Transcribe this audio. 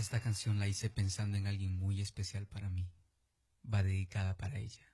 Esta canción la hice pensando en alguien muy especial para mí. Va dedicada para ella.